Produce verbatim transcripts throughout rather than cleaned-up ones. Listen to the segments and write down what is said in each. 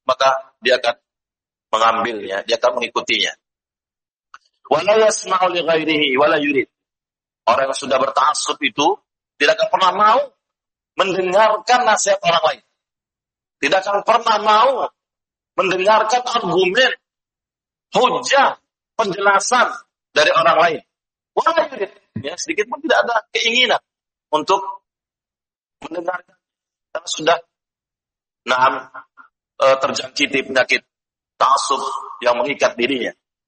maka dia akan mengambilnya, dia akan mengikutinya. Wala yasma'u li ghairihi wala yurid. Orang yang sudah berta'assub itu tidak akan pernah mau mendengarkan nasihat orang lain. Tidak akan pernah mau mendengarkan argumen, hujah, penjelasan dari orang lain. Wala yurid. Ya, sedikit pun tidak ada keinginan untuk mendengarkan. Karena sudah nah, e, terjangkiti penyakit ta'assub yang mengikat dirinya.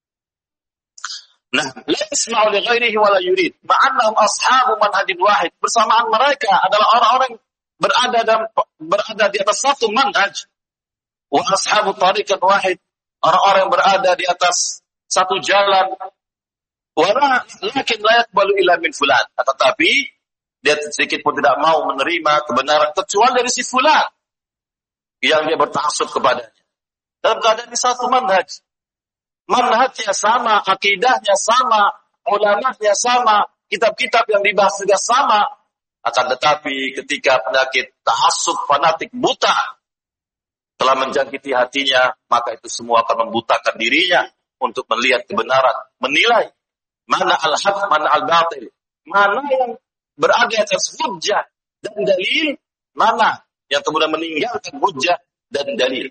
Nah, la yasma'u li ghairihi wa la yurid. Ma'annahum ashabu manhajin wahid. Bersamaan mereka adalah orang-orang berada dalam berada di atas satu manhaj. Wa ashabu tariqat wahid. Orang-orang yang berada di atas satu jalan. Wa lakin la yaqbalu illa min fulan. Tetapi dia sedikit pun tidak mau menerima kebenaran kecuali dari si fulan yang dia berta'assub kepadanya. Dalam keadaan di satu manhaj. Manhajnya sama, akidahnya sama, ulamanya sama, kitab-kitab yang dibahas juga sama. Akan tetapi ketika penyakit ta'assub fanatik buta telah menjangkiti hatinya, maka itu semua akan membutakan dirinya untuk melihat kebenaran, menilai mana al-haq, mana al-batil, mana yang berada atas hujjah dan dalil, mana yang kemudian meninggalkan hujjah dan dalil.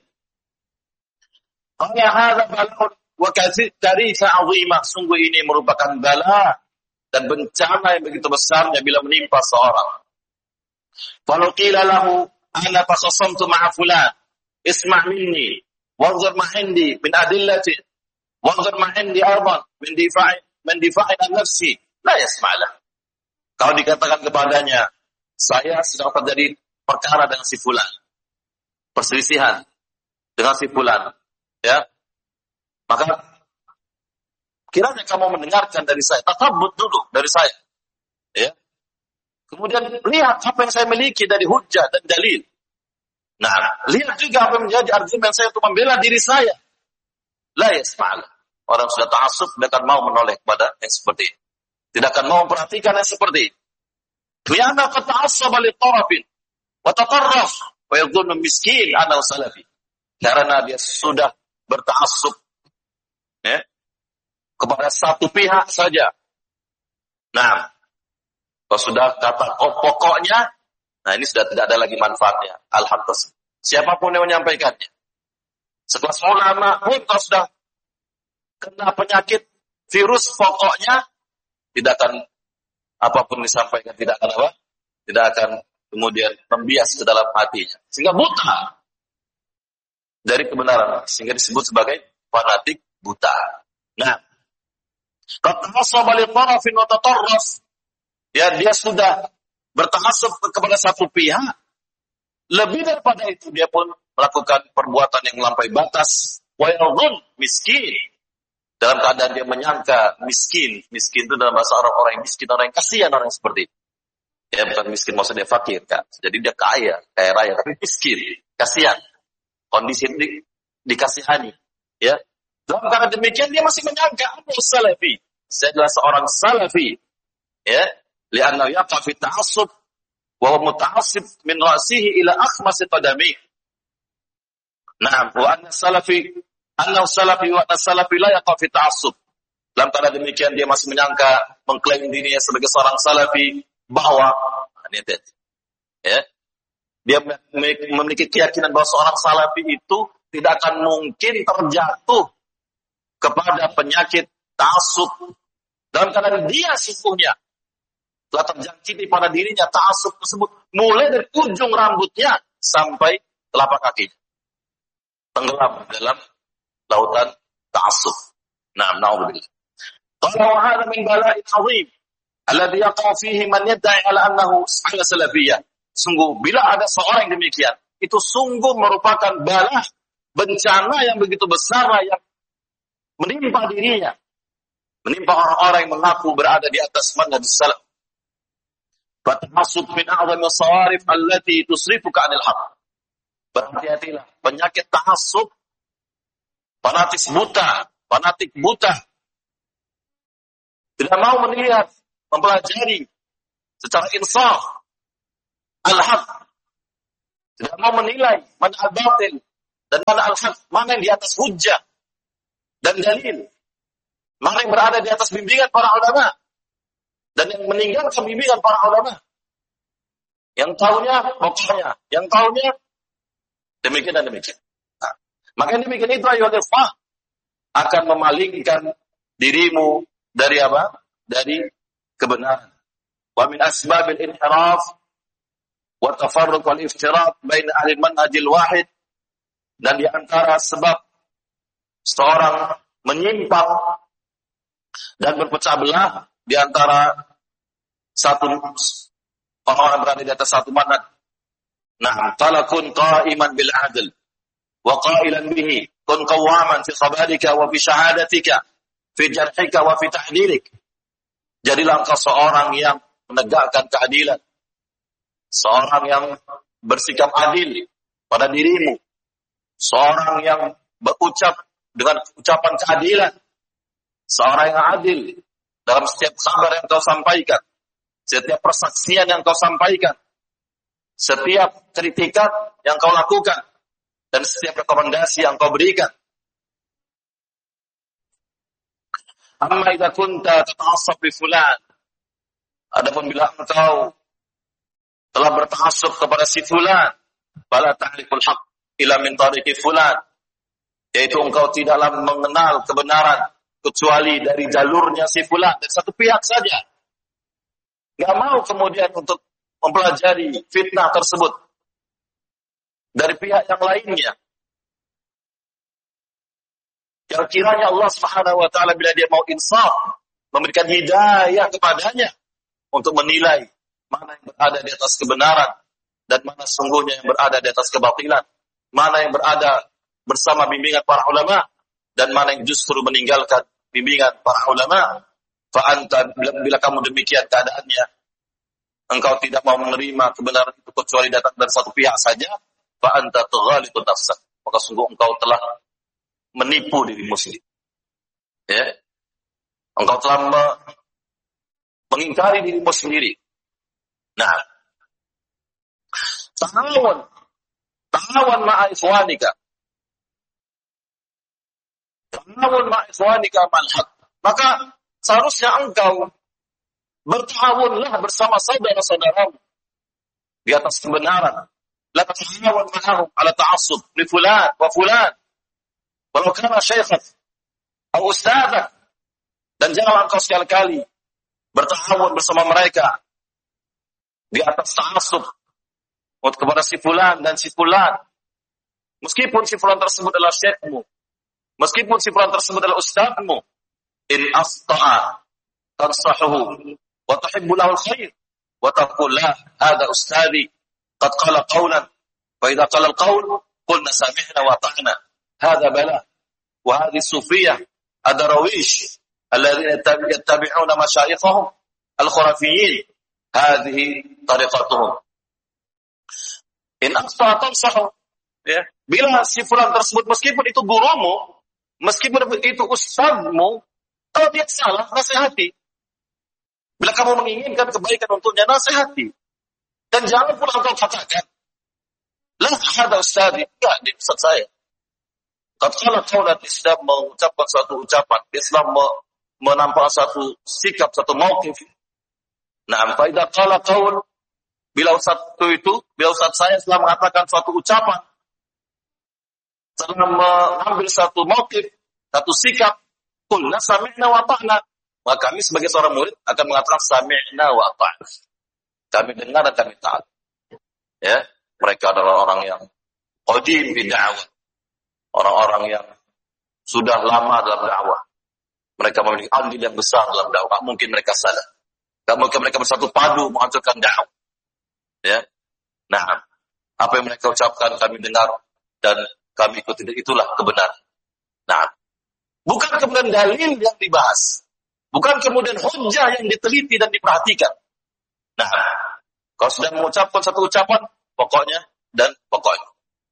Qala hadza bala'un wa katsirisa 'azimah. Sungguh ini merupakan bala dan bencana yang begitu besarnya bila menimpa seorang. Falau qila lahu ana taqasamtu ma'a fulan isma' minni wanzur ma 'indi min adillati wanzur ma 'indi arban min difa'i min difa'i an nafsi la yasma'lah. Kalau dikatakan kepadanya, saya sedang terjadi perkara dengan si fulan, perselisihan dengan si fulan, ya, maka kiranya kamu mendengarkan dari saya, tatabbut dulu dari saya, ya. Kemudian lihat apa yang saya miliki dari hujjah dan dalil. Nah, lihat juga apa yang menjadi argumen saya untuk membela diri saya. La yasma'lah. Orang sudah ta'assub tidak akan mau menoleh kepada yang seperti ini. Tidak akan mau memperhatikan yang seperti ini. Lianna qad ta'assaba li tarafin wa tatarraf wa yadhunnu miskin ana salafi. Karena dia sudah berta'assub, ya, kepada satu pihak saja. Nah, kalau sudah kata oh, pokoknya, nah ini sudah tidak ada lagi manfaatnya. Alhamdulillah. Siapapun yang menyampaikannya. Sekelas ulama pun kalau sudah kena penyakit virus pokoknya, tidak akan apapun disampaikan, tidak akan apa? Tidak akan kemudian membias ke dalam hatinya. Sehingga buta dari kebenaran. Sehingga disebut sebagai fanatik buta. Nah, ya, dia sudah berta'assub kepada satu pihak. Lebih daripada itu, dia pun melakukan perbuatan yang melampaui batas. Wa yadhun miskin. Dalam keadaan dia menyangka miskin. Miskin itu dalam bahasa orang-orang yang miskin, orang yang kasihan, orang yang seperti itu. Ya, bukan miskin maksudnya fakir, kan. Jadi dia kaya, kaya raya, tapi miskin, kasihan. Kondisi ini dikasihani. Ya. Dalam keadaan demikian dia masih menyangka aku salafi. Saya adalah seorang salafi. Ya. Li'anna yaqa fi ta'assub wa huwa muta'assib min ra'sihi ila akhmasi qadami. Nah, wa anna salafi Anna salafi wa salafi la yaqa fi ta'assub. Dalam keadaan demikian dia masih menyangka, mengklaim dirinya sebagai seorang salafi, bahwa ya, dia memiliki keyakinan bahwa seorang salafi itu tidak akan mungkin terjatuh kepada penyakit ta'assub. Dalam keadaan dia sesungguhnya telah terjangkiti pada dirinya ta'assub tersebut mulai dari ujung rambutnya sampai telapak kakinya, tenggelam dalam lautan ta'assub. Naam, na'udzubillah. Qala wa hadha min bala'in 'azim alladhi yaqa fihi man yad'i 'ala annahu ala salafiyyah. Sungguh bila ada seorang yang demikian, itu sungguh merupakan bala, bencana yang begitu besar yang menimpa dirinya, menimpa orang-orang yang mengaku berada di atas manhaj salaf. Fa ta'assub min a'zami as-sawarif allati tusrifuka 'anil haqq. Berhati-hatilah, penyakit ta'assub, fanatik buta, fanatik buta. Tidak mau melihat, mempelajari secara insaf al-haq. Tidak mau menilai man al-batil, dan mana al-haq, mana yang di atas hujjah dan dalil, mana yang berada di atas bimbingan para ulama dan yang meninggalkan bimbingan para ulama. Yang tahunya pokoknya, yang tahunya demikian dan demikian. Nah, maka demikian itu ayo ikhwah akan memalingkan dirimu dari apa? Dari kebenaran. Wa min asbabil inhiraf wa tafarruq wal iftirat bain ahli manhajil wahid, dan di antara sebab seorang menyimpang dan berpecah belah di antara satu orang-orang berada di atas satu manhaj. Nah, qala kun qa'iman bil 'adl wa qailan bihi, kun qawaman fi khabarika wa fi syahadatika fi jarhika wa fi tahdirik. Jadilah engkau seorang yang menegakkan keadilan, seorang yang bersikap adil pada dirimu, seorang yang berucap dengan ucapan keadilan, seorang yang adil dalam setiap kabar yang kau sampaikan, setiap persaksian yang kau sampaikan, setiap kritikan yang kau lakukan, dan setiap rekomendasi yang kau berikan. Amma idza kunta tata'assab bi fulan, adapun bila engkau telah berta'assub kepada si fulan, fala ta'riful haqq illa min tariqi fulan, yaitu engkau tidaklah mengenal kebenaran kecuali dari jalurnya si fulan, dari satu pihak saja. Gak mau kemudian untuk mempelajari fitnah tersebut dari pihak yang lainnya. Yang kiranya Allah Subhanahu wa taala bila dia mau insaf, memberikan hidayah kepadanya untuk menilai mana yang berada di atas kebenaran dan mana sungguhnya yang berada di atas kebatilan, mana yang berada bersama bimbingan para ulama dan mana yang justru meninggalkan bimbingan para ulama. Fa anta, bila kamu demikian keadaannya, engkau tidak mau menerima kebenaran itu kecuali datang dari satu pihak saja, fa anta tughalitu nafsak, maka sungguh engkau telah menipu dirimu sendiri. Ya. Engkau telah me- mengingkari dirimu sendiri. Nah, ta'awun ta'awun ma'a ikhwanika. Ta'awun ma'a ikhwanika mal haq. Maka seharusnya engkau bertawunlah bersama saudara-saudaramu di atas kebenaran. La ta'awun ma'ahum ala ta'assub li fulan wa fulan walau kana syaikhan atau ustadzah, dan janganlah engkau sekali-kali bertawun bersama mereka di atas ta'assub kepada si fulan dan si fulan, meskipun si fulan tersebut adalah syekhmu, meskipun si fulan tersebut adalah ustadzmu. In asta'a tansahuhu wa tuhibbu lahu al-khair wa taqul la hadha ustadhi qad qala qawlan fa idza qala al-qawl qulna sami'na wa ata'na. Hadha bala wa hadhihi sufiyah ad-darawish alladhina yattabi'una mashayikhahum al-khurafiyyin, hadhihi tariqatuhum. In asta'a tansahu, ya, bila si fulan tersebut meskipun itu gurumu, meskipun itu ustadzmu, kalau dia salah, nasihati. Bila kamu menginginkan kebaikan untuknya, nasihati. Dan jangan pula engkau katakan, la hada ustadi, enggak, di ustaz saya. Kalau kaulat Islam mengucapkan suatu ucapan, Islam menampakkan satu sikap, satu mauqif. Nah, faidah qala qaul, bila ustaz itu, bila ustaz saya setelah mengatakan suatu ucapan, setelah mengambil satu mauqif, satu sikap, qulna sami'na wa ata'na, maka kami sebagai seorang murid akan mengatakan sami'na wa ata'na. Kami dengar dan kami taat. Ya, mereka adalah orang yang qadim fi da'wah. Orang-orang yang sudah lama dalam dakwah. Mereka memiliki andil yang besar dalam dakwah. Mungkin mereka salah. Tak mungkin mereka bersatu padu menghancurkan dakwah. Ya. Nah, apa yang mereka ucapkan kami dengar dan kami ikuti, itulah kebenaran. Nah, bukan kemudian dalil yang dibahas. Bukan kemudian hujjah yang diteliti dan diperhatikan. Nah, kalau sudah mengucapkan satu ucapan, pokoknya dan pokoknya.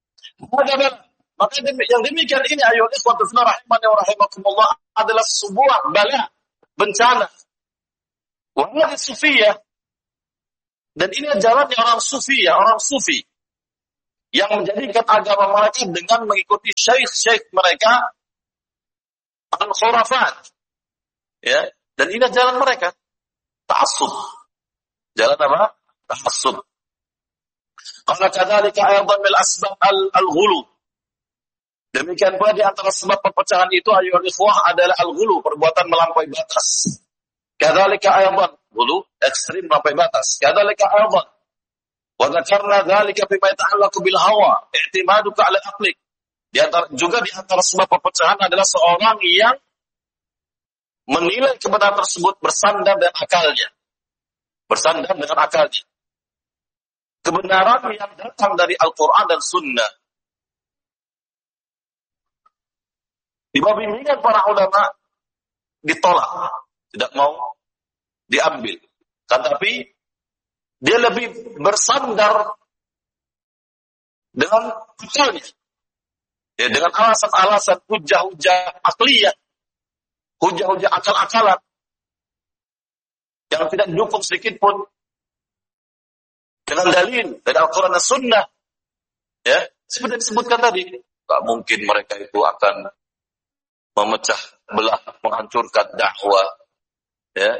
Maka yang demikian ini, ayo ikhwatu fillah rahimani wa rahimakumullah, adalah sebuah bala, bencana. Wahai sufiyah, dan ini jalannya orang sufiyah, orang sufi. yang menjadikan agama mereka dengan mengikuti syekh-syekh mereka al-khurafat. Ya, dan ini jalan mereka. Ta'assub. Jalan apa? Ta'assub. Qala kadzalika aydan min asbab al-ghulu. Demikian pula di antara sebab perpecahan itu ayyuhal ikhwah adalah al-ghulu, perbuatan melampaui batas. Kadzalika aydan, ghulu ekstrim melampaui batas. Kadzalika aydan. Wa dzakarna dzalika bima yata'allaqu bil hawa, i'timaduka 'ala aqlik. Di antara juga di antara sebab perpecahan adalah seorang yang menilai kebenaran tersebut bersandar dengan akalnya. Bersandar dengan akalnya. Kebenaran yang datang dari Al-Quran dan Sunnah. Di bawah bimbingan para ulama ditolak, tidak mau diambil. Tetapi dia lebih bersandar dengan akalnya, ya, dengan alasan-alasan hujah-hujah akliyah, hujah-hujah akal-akalan yang tidak didukung sedikit pun dengan dalil dari Al-Quran dan Sunnah. Ya, seperti disebutkan tadi, tak mungkin mereka itu akan memecah belah, menghancurkan dakwah. Ya.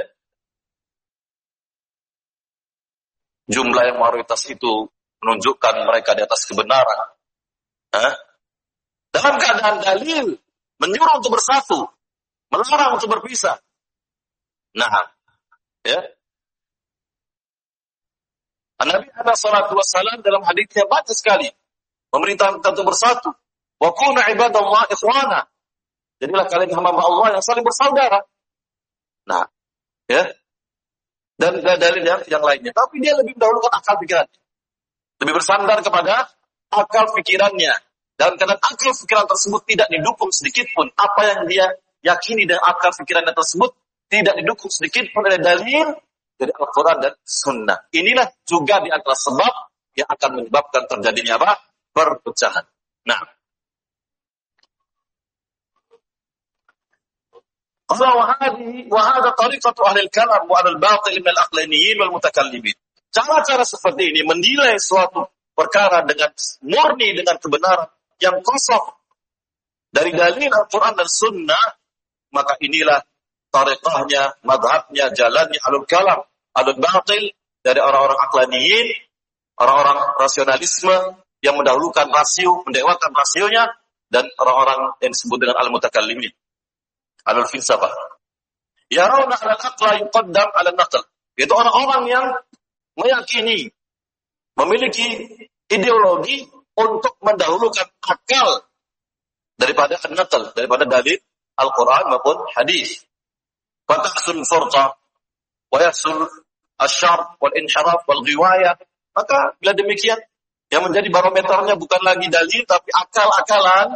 Jumlah yang mayoritas itu menunjukkan mereka di atas kebenaran. Hah? Dalam keadaan dalil menyuruh untuk bersatu, melarang untuk berpisah. Nah, ya. Nabi alaihi salatu wassalam dalam hadisnya banyak sekali memerintahkan kita untuk bersatu. Wa kunu ibadallah ikhwana. Jadilah kalian hamba Allah yang saling bersaudara. Nah, ya. Dan dari yang, yang lainnya. Tapi dia lebih mendahulukan akal pikirannya. Lebih bersandar kepada akal pikirannya. Dan karena akal pikiran tersebut tidak didukung sedikit pun. Apa yang dia yakini dengan akal pikirannya tersebut tidak didukung sedikit pun oleh dalil dari Al-Quran dan Sunnah. Inilah juga di antara sebab yang akan menyebabkan terjadinya apa? Perpecahan. Nah, wahada tariqatu ahli al-kalam wa al-batil min al-aqlaniyin wal mutakallimin. Cara-cara seperti ini menilai suatu perkara dengan murni dengan kebenaran yang kosong dari dalil Al-Quran dan Sunnah, maka inilah tariqahnya, madhabnya, jalannya alul kalam, alul batil dari orang-orang aqlaniyin, orang-orang rasionalisme yang mendahulukan rasio, mendewakan rasionya, dan orang-orang yang disebut dengan al-mutakallimin. Alul filsafah. Yarawna 'ala al-aqla yuqaddam 'ala an-naql. Itu orang-orang yang meyakini memiliki ideologi untuk mendahulukan akal daripada an-naql, daripada dalil Al-Qur'an maupun hadis. Fatahsul furqa wa yahsul asyar wal inhiraf wal ghiwayah. Maka bila demikian yang menjadi barometernya bukan lagi dalil tapi akal-akalan,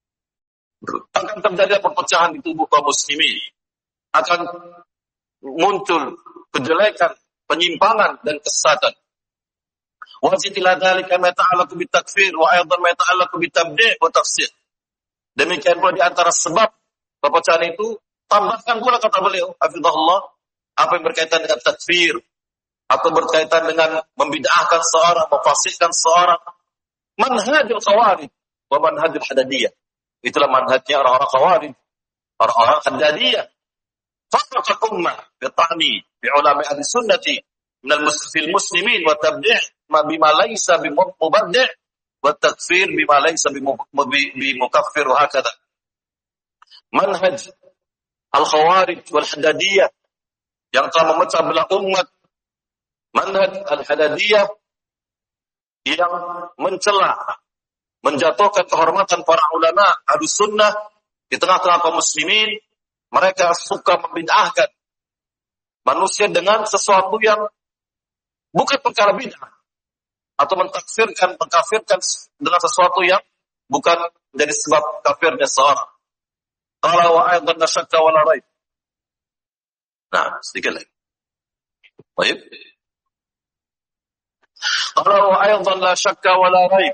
akan terjadi perpecahan di tubuh kaum muslimin, akan muncul kejelekan, penyimpangan dan kesesatan. Wazid ila dzalika ma ta'allaqu bitakfir wa aidan ma ta'allaqu bitabdi' wa tafsir. Demikian pula di antara sebab perpecahan itu, tambahkan pula kata beliau hafizahullah, apa yang berkaitan dengan takfir atau berkaitan dengan membid'ahkan seorang, memfasikkan seorang, manhajul khawarij wa manhajul hadadiyah. Itulah manhajnya orang-orang khawarij, orang-orang haddadiyah. Farraqat ummah bita'ni bi ulama ahli sunnati min al-musfil muslimin wa tabdi' ma bima laysa bi mubaddi' wa takfir bima laysa bi mukaffir wa hakadha. Manhaj al-khawarij wal haddadiyah yang telah memecah belah umat, manhaj al-haddadiyah yang mencela, menjatuhkan kehormatan para ulama Ahlus Sunnah di tengah-tengah kaum muslimin. Mereka suka membid'ahkan manusia dengan sesuatu yang bukan perkara bid'ah, atau mentakfirkan, mengkafirkan dengan sesuatu yang bukan menjadi sebab kafirnya seorang. Qala wa aidan la syakka wa la raib. Nah, sedikit lagi. Baik. Qala wa aidan la syakka wa la raib.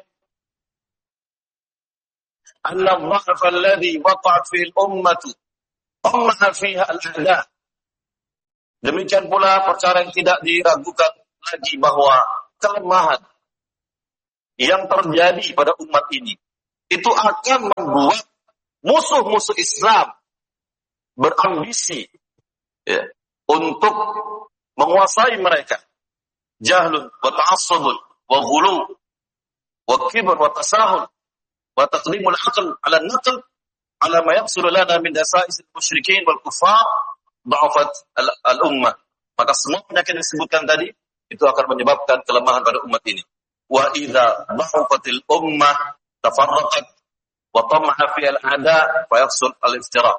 Anna al-dha'f alladhi waqa'at fihi al-ummah Ummaha fiha al-a'da. Demikian pula perkara yang tidak diragukan lagi bahwa kelemahan yang terjadi pada umat ini itu akan membuat musuh-musuh Islam berambisi ya, untuk menguasai mereka. Jahlun wa ta'assubun wa ghulu wa kibr wa tasahul wa taqdimul aql 'ala an-naql 'ala ma yahsul lana min dasa'is al-musyrikin wal kuffar dha'afat al-ummah. Maka semua penyakit yang disebutkan tadi itu akan menyebabkan kelemahan pada umat ini. Wa idza dha'afatil ummah tafarraqat wa tama'a fi al-'ada fa yahsul al-iftiraq.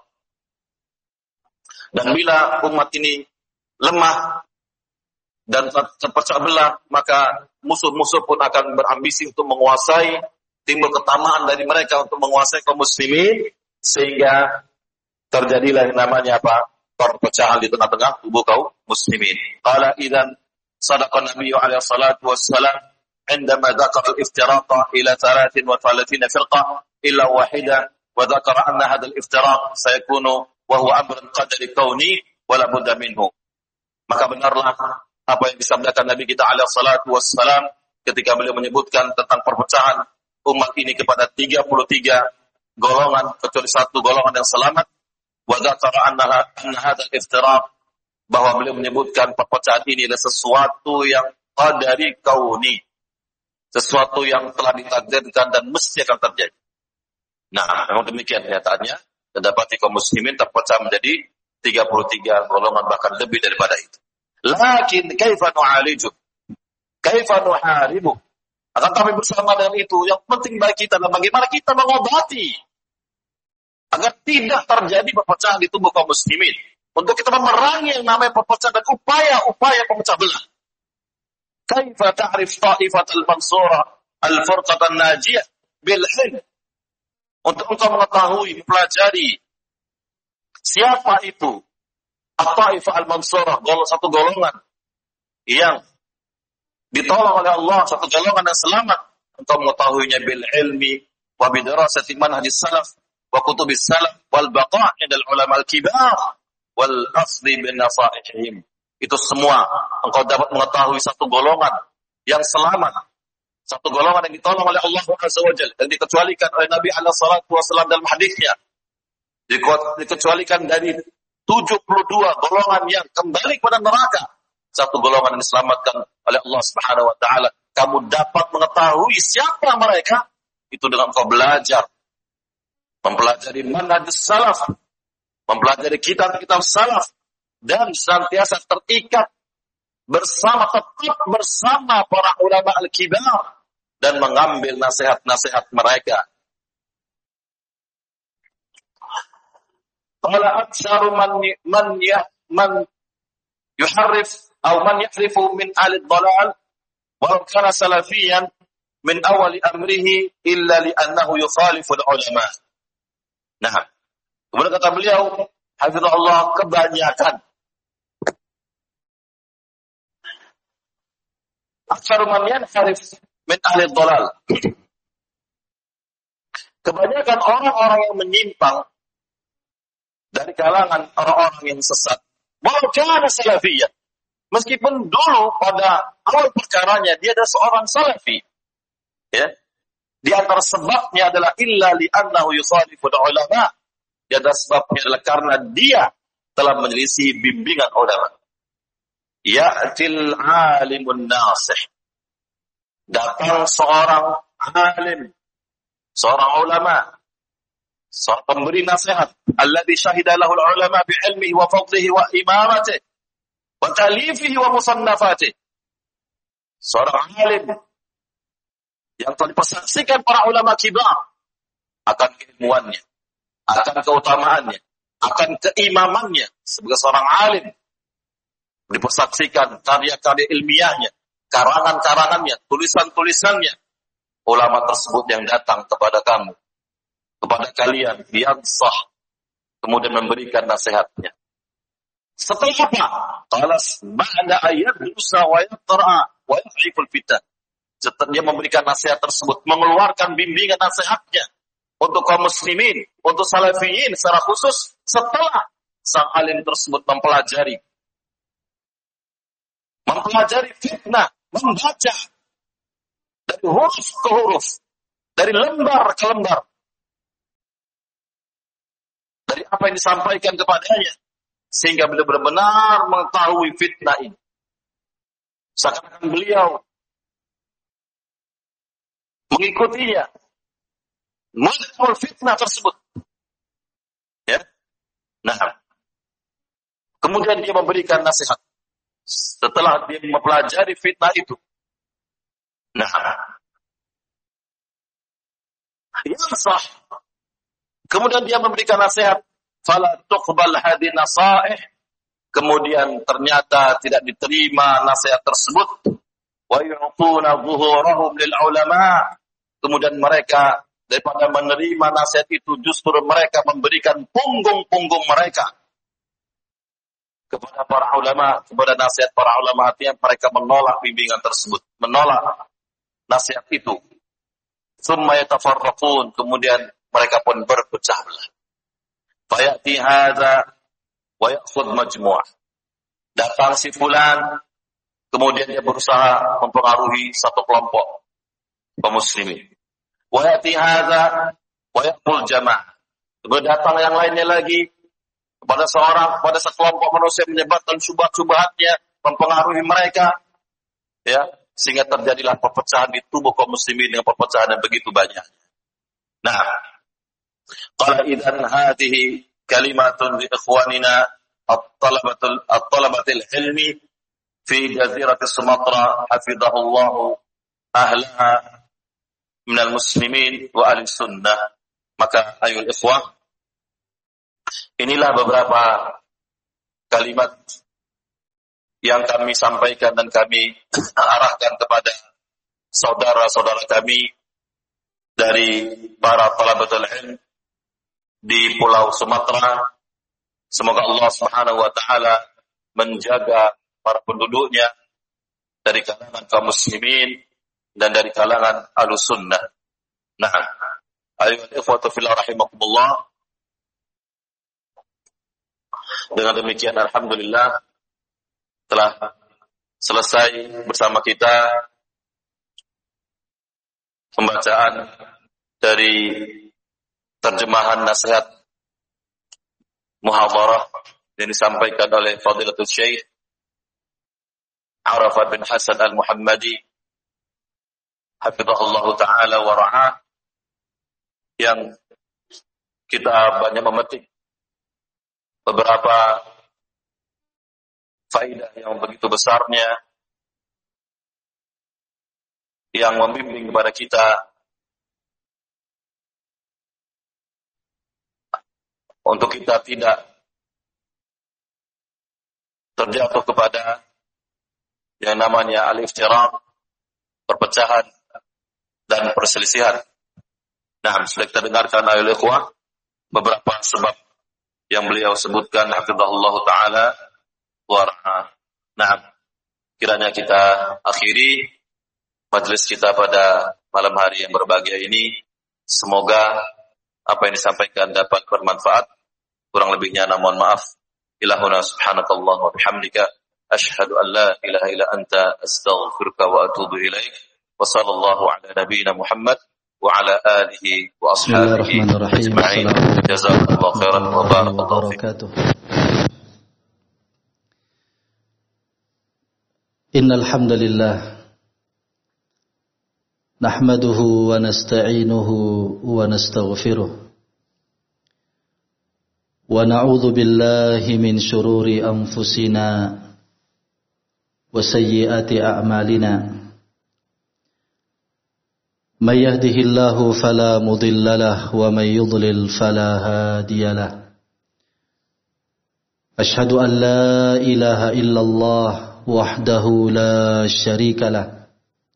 Dan bila umat ini lemah dan terpecah belah, maka musuh-musuh pun akan berambisi untuk menguasai, timbul ketamaan dari mereka untuk menguasai kaum muslimin, sehingga terjadilah yang namanya apa? Perpecahan di tengah-tengah tubuh kaum muslimin. Qala idzan sadaqa Nabi alaihi salatu wassalam indama dzakara al-iftiraqa ila thalathin wa thalathina firqah illa wahidah wa dzakara anna hadzal iftiraq sayakunu wa huwa amrun qadari kauni wa la budda minhu. Maka benarlah apa yang disabdakan Nabi kita alaihi salatu wassalam ketika beliau menyebutkan tentang perpecahan umat ini kepada tiga puluh tiga golongan kecuali satu golongan yang selamat. Wa dzakara anna anna hadzal iftiraq, bahwa beliau menyebutkan perpecahan ini adalah sesuatu yang qadari kauni, sesuatu yang telah ditakdirkan dan mesti akan terjadi. Nah, memang demikian kenyataannya. Terdapati kaum muslimin terpecah menjadi tiga puluh tiga golongan, bahkan lebih daripada itu. Lakin kaifa nu'aliju? Kaifa nuharibu? Akan kami bersama dengan itu, yang penting bagi kita adalah bagaimana kita mengobati agar tidak terjadi perpecahan di tubuh kaum muslimin. Untuk kita memerangi yang namanya perpecahan dan upaya-upaya pemecah belah. Kaifa ta'rif ta'ifatal mansurah al-furqatan najiyah bil ilm? Untuk engkau mengetahui, mempelajari siapa itu at-ta'ifah al-mansurah, satu golongan yang ditolong oleh Allah, satu golongan yang selamat. Engkau mengetahuinya bil ilmi wa bidarasati manhajis salaf wa kutubis salaf wal baqa' indal ulama al-kibar wal asli bin nasaihim. Itu semua engkau dapat mengetahui satu golongan yang selamat, satu golongan yang ditolong oleh Allah Azza wa Jalla, yang dikecualikan oleh Nabi alaihi salatu wasallam dalam hadisnya, dikecualikan dari tujuh puluh dua golongan yang kembali kepada neraka. Satu golongan yang diselamatkan oleh Allah Subhanahu wa taala. Kamu dapat mengetahui siapa mereka itu dengan kau belajar, mempelajari manhaj salaf, mempelajari kitab-kitab salaf, dan senantiasa terikat bersama, tetap bersama para ulama al-kibar dan mengambil nasihat-nasihat mereka. Qala aktsaru man man ya man yuharrif atau man yahrifu min ahli dhalal wa kana salafiyan min awal amrihi illa li annahu yukhalifu al-ulama. Nah, kemudian kata beliau, hafizahullah, kebanyakan aktsaru man yanharif min ahli dhalal, kebanyakan orang-orang yang menyimpang dari kalangan orang-orang yang sesat, walau kana salafiyyan, meskipun dulu pada awal perkaranya dia adalah seorang salafi, ya, di antara sebabnya adalah illa li annahu yukhalifu ulama, dia adalah sebabnya adalah karena dia telah menyelisih bimbingan ulama. Ya'til alimun nasih, datang seorang alim, seorang ulama, seorang pemberi nasihat, alladhi syahida lahu ulama bi ilmihi wa fadlihi wa imaratihi wa talifihi wa musannafatihi. Seorang alim yang telah dipersaksikan para ulama kibar akan keilmuannya, akan keutamaannya, akan keimamannya sebagai seorang alim. Dipersaksikan karya-karya ilmiahnya, karangan-karangannya, tulisan-tulisannya. Ulama tersebut yang datang kepada kamu, kepada kalian, yansah, kemudian memberikan nasihatnya. Setelah apa? Qalas ba'da ayat dusa wa yatra wa yahiful fitan. Setelah dia memberikan nasihat tersebut, mengeluarkan bimbingan nasihatnya untuk kaum muslimin, untuk salafiyin secara khusus, setelah sang alim tersebut mempelajari mempelajari fitnah, membaca dari huruf ke huruf, dari lembar ke lembar, dari apa yang disampaikan kepadanya, sehingga beliau benar-benar mengetahui fitnah ini. Seakan-akan beliau mengikutinya, mengetahui fitnah tersebut. Ya, nah, kemudian dia memberikan nasihat setelah dia mempelajari fitnah itu. Nah, yansah. Kemudian dia memberikan nasihat, fala tuqbal hadhihi nasaih. Kemudian ternyata tidak diterima nasihat tersebut. Wa yu'tuna dhuhurahum lil ulama. Kemudian mereka daripada menerima nasihat itu, justru mereka memberikan punggung-punggung mereka kepada para ulama, kepada nasihat para ulama. Artinya mereka menolak bimbingan tersebut, menolak nasihat itu. Tsumma yatafarraqun, kemudian mereka pun berpecah belah. Fayati hadza wa ya'khudh majmu'ah. Datang si fulan, kemudian dia berusaha mempengaruhi satu kelompok kaum muslimin. Wa ya'ti hadza wa ya'khudh jama'ah. Kemudian datang yang lainnya lagi, kepada seorang, kepada sekelompok manusia, menyebarkan syubhat-syubhatnya, mempengaruhi mereka, ya, sehingga terjadilah perpecahan di tubuh kaum muslimin dengan perpecahan yang begitu banyak. Nah, qala idzan hadhihi kalimatun li ikhwanina at-talabatul at-talabatil ilmi fi jazirati Sumatra hafizahullahu ahlaha minal muslimin wa ahli sunnah. Maka ayul ikhwah, inilah beberapa kalimat yang kami sampaikan dan kami arahkan kepada saudara-saudara kami dari para talabatul ilm di Pulau Sumatera. Semoga Allah Subhanahu wa taala menjaga para penduduknya dari kalangan kaum muslimin dan dari kalangan ahlus sunnah. Nah, ayyuhal ikhwatu fillah rahimakumullah. Dengan demikian alhamdulillah telah selesai bersama kita pembacaan dari terjemahan nasihat muhadharah yang disampaikan oleh Fadilatul Syekh Arafat bin Hasan Al-Muhammadi hafizahullah ta'ala wa ra'ah, yang kita banyak memetik beberapa faedah yang begitu besarnya, yang membimbing kepada kita untuk kita tidak terjatuh kepada yang namanya al-iftiraq, perpecahan dan perselisihan. Nah, sudah kita dengarkan ayat ikhwah beberapa sebab yang beliau sebutkan hafizahullah ta'ala warahmah. Nah, kiranya kita akhiri majelis kita pada malam hari yang berbahagia ini. Semoga apa yang disampaikan dapat bermanfaat. Kurang lebihnya mohon maaf. Ilahuna subhanakallah wa bihamdika asyhadu an la ilaha illa anta astaghfiruka wa atubu ilaik. Wa sallallahu ala nabiyyina Muhammad wa ala alihi wa ashabihi ajma'in. Jazakallahu khairan wa barakallahu fiikum. Innal hamdalillah nahmaduhu wa nasta'inuhu wa nastaghfiruh wa na'udzu billahi min shururi anfusina wa sayyiati a'malina. Man yahdihillahu fala mudilla lahu wa man yudlil fala hadiya lahu. Ashhadu an la ilaha illallah wahdahu la syarika lah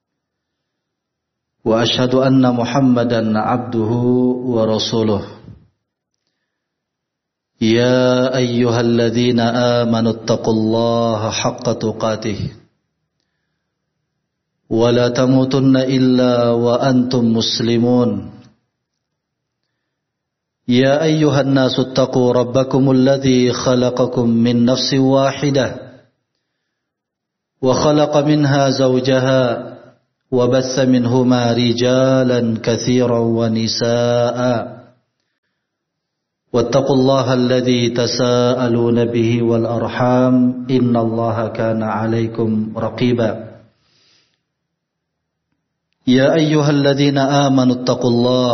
wa ashhadu anna Muhammadan abduhu wa rasuluh. Ya ayyuhalladzina amanu taqullaha haqqa tuqatih wa la tamutunna illa wa antum muslimun. Ya ayyuhan nasu taqu rabbakumul ladzi khalaqakum min nafsin wahidah wa khalaqa minha zawjaha وبث منهما رجالا كثيرا ونساء واتقوا الله الذي تساءلون به والأرحام إن الله كان عليكم رقيبا يا أيها الذين آمنوا اتقوا الله